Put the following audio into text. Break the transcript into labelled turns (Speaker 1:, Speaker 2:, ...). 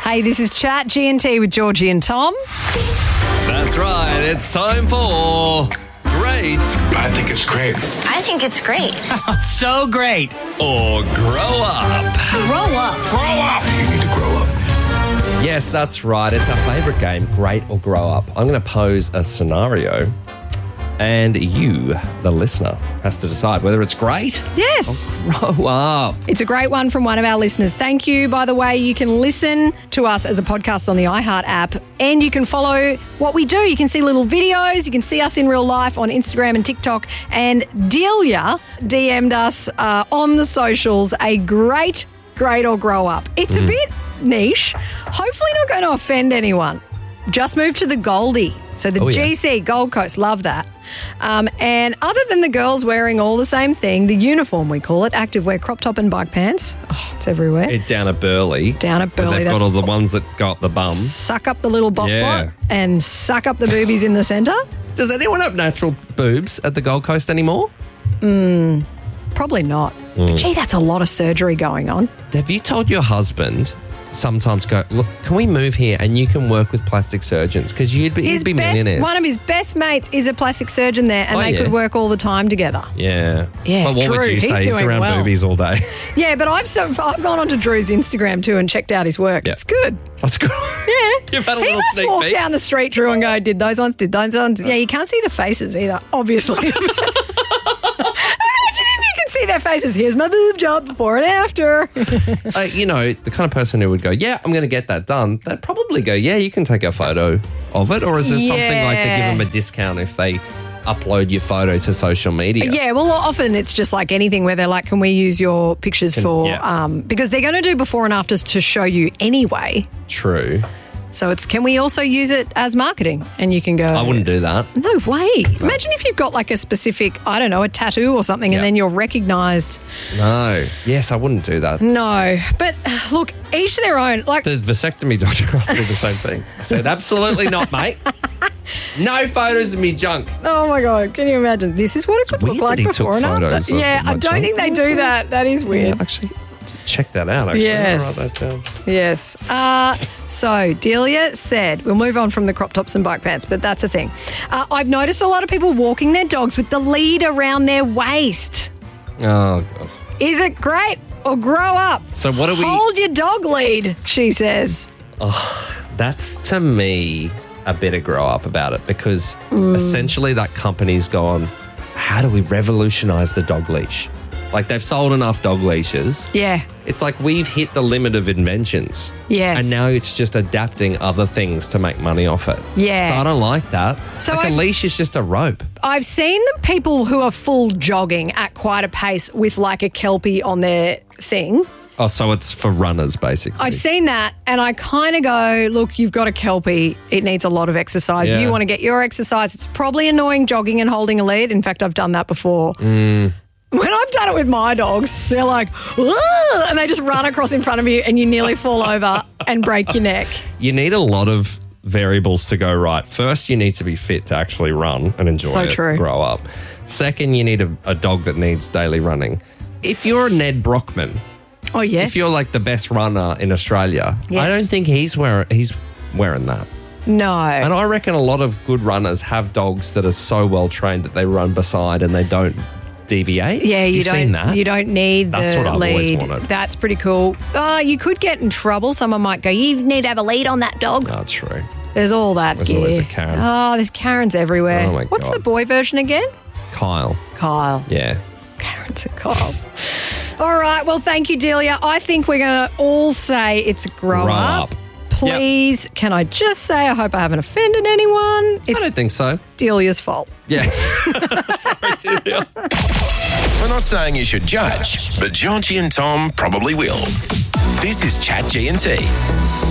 Speaker 1: Hey, this is Chat G&T with Georgie and Tom.
Speaker 2: That's right. It's time for Great
Speaker 3: I think it's great.
Speaker 4: I think it's great.
Speaker 5: So great.
Speaker 2: or Grow Up.
Speaker 4: Grow up.
Speaker 3: Grow up. You need to grow up.
Speaker 2: Yes, that's right. It's our favourite game, Great or Grow Up. I'm going to pose a scenario and you, the listener, has to decide whether it's great
Speaker 1: Yes.
Speaker 2: or grow up.
Speaker 1: It's a great one from one of our listeners. Thank you. By the way, you can listen to us as a podcast on the iHeart app and you can follow what we do. You can see little videos. You can see us in real life on Instagram and TikTok. And Delia DM'd us on the socials a great or grow up. It's a bit niche. Hopefully not going to offend anyone. Just moved to the Goldie. So the GC, Gold Coast, love that. And other than the girls wearing all the same thing, the uniform we call it, activewear, crop top and bike pants. Oh, it's everywhere.
Speaker 2: Down at Burleigh.
Speaker 1: Down at Burleigh.
Speaker 2: They've got all the ones that go up the bum.
Speaker 1: Suck up the little bot
Speaker 2: Yeah.
Speaker 1: and suck up the boobies in the centre.
Speaker 2: Does anyone have natural boobs at the Gold Coast anymore?
Speaker 1: Probably not. But gee, that's a lot of surgery going on.
Speaker 2: Have you told your husband sometimes go, look, can we move here and you can work with plastic surgeons? Because you'd be millionaires.
Speaker 1: One of his best mates is a plastic surgeon there and they could work all the time together.
Speaker 2: Yeah.
Speaker 1: Yeah,
Speaker 2: But what would
Speaker 1: Drew,
Speaker 2: you
Speaker 1: he's
Speaker 2: say? He's
Speaker 1: doing
Speaker 2: around
Speaker 1: well.
Speaker 2: boobies all day.
Speaker 1: Yeah, but I've gone onto Drew's Instagram too and checked out his work.
Speaker 2: Yeah.
Speaker 1: It's good.
Speaker 2: That's good.
Speaker 1: Yeah.
Speaker 2: You've had a
Speaker 1: He
Speaker 2: little
Speaker 1: must
Speaker 2: sneak
Speaker 1: walk
Speaker 2: peek.
Speaker 1: down the street, Drew, and go, did those ones? Yeah, you can't see the faces either, obviously. Imagine if you can see their faces. Here's my boob job before and after.
Speaker 2: You know, the kind of person who would go, yeah, I'm going to get that done. They'd probably go, yeah, you can take a photo of it. Or is there something like they give them a discount if they upload your photo to social media?
Speaker 1: Yeah, well, often it's just like anything where they're like, can we use your pictures because they're going to do before and afters to show you anyway.
Speaker 2: True.
Speaker 1: So it's, can we also use it as marketing? And you can go,
Speaker 2: I wouldn't do that.
Speaker 1: no way. Imagine if you've got like a specific, I don't know, a tattoo or something and
Speaker 2: Yeah.
Speaker 1: then you're recognised.
Speaker 2: No. Yes, I wouldn't do that.
Speaker 1: No. But look, each to their own. Like,
Speaker 2: The vasectomy doctor asked me the same thing. I said, absolutely not, mate. No photos of me junk.
Speaker 1: oh my God, can you imagine? This is what it could
Speaker 2: weird
Speaker 1: look like
Speaker 2: that he took
Speaker 1: before and after.
Speaker 2: photos of
Speaker 1: Yeah,
Speaker 2: my
Speaker 1: I don't
Speaker 2: junk
Speaker 1: think they
Speaker 2: also.
Speaker 1: do that. That is weird.
Speaker 2: Actually, check that out, actually.
Speaker 1: Yes.
Speaker 2: Write that down.
Speaker 1: Yes. So Delia said, we'll move on from the crop tops and bike pants, but that's a thing. I've noticed a lot of people walking their dogs with the lead around their waist.
Speaker 2: Oh, God.
Speaker 1: Is it great or grow up?
Speaker 2: So what do we...
Speaker 1: Hold your dog lead, she says.
Speaker 2: That's, to me, a bit of grow up about it because essentially that company's gone, how do we revolutionise the dog leash? Like, they've sold enough dog leashes.
Speaker 1: Yeah.
Speaker 2: It's like we've hit the limit of inventions.
Speaker 1: Yes.
Speaker 2: And now it's just adapting other things to make money off it.
Speaker 1: Yeah.
Speaker 2: So I don't like that.
Speaker 1: So
Speaker 2: like, a
Speaker 1: I've-
Speaker 2: leash is just a rope.
Speaker 1: I've seen the people who are full jogging at quite a pace with like a Kelpie on their thing.
Speaker 2: Oh, so it's for runners, basically.
Speaker 1: I've seen that and I kind of go, look, you've got a Kelpie. It needs a lot of exercise.
Speaker 2: Yeah.
Speaker 1: You want to get your exercise. It's probably annoying jogging and holding a lead. In fact, I've done that before. When I've done it with my dogs, they're like, "Ugh," and they just run across in front of you and you nearly fall over and break your neck.
Speaker 2: You need a lot of variables to go right. First, you need to be fit to actually run and enjoy
Speaker 1: So
Speaker 2: it,
Speaker 1: true.
Speaker 2: grow up. Second, you need a dog that needs daily running. If you're Ned Brockman,
Speaker 1: Oh, yeah.
Speaker 2: if you're like the best runner in Australia,
Speaker 1: Yes.
Speaker 2: I don't think he's wearing that.
Speaker 1: No.
Speaker 2: And I reckon a lot of good runners have dogs that are so well trained that they run beside and they don't deviate.
Speaker 1: Yeah, you
Speaker 2: You've
Speaker 1: don't.
Speaker 2: seen that?
Speaker 1: You don't need
Speaker 2: That's
Speaker 1: the
Speaker 2: what I've always
Speaker 1: lead.
Speaker 2: wanted.
Speaker 1: That's pretty cool. You could get in trouble. Someone might go, "You need to have a lead on that dog."
Speaker 2: Oh, true.
Speaker 1: There's all that.
Speaker 2: There's
Speaker 1: gear.
Speaker 2: always a Karen.
Speaker 1: Oh, there's Karens everywhere.
Speaker 2: Oh, my
Speaker 1: What's
Speaker 2: God.
Speaker 1: the boy version again?
Speaker 2: Kyle.
Speaker 1: Kyle.
Speaker 2: Yeah.
Speaker 1: Karens and Kyles. All right. Well, thank you, Delia. I think we're going to all say it's grow
Speaker 2: Grow
Speaker 1: up.
Speaker 2: up.
Speaker 1: Please, can I just say I hope I haven't offended anyone?
Speaker 2: I
Speaker 1: It's
Speaker 2: don't think so.
Speaker 1: Delia's fault.
Speaker 2: Yeah. Sorry, Delia.
Speaker 3: We're not saying you should judge, but Georgie and Tom probably will. This is Chat G&T.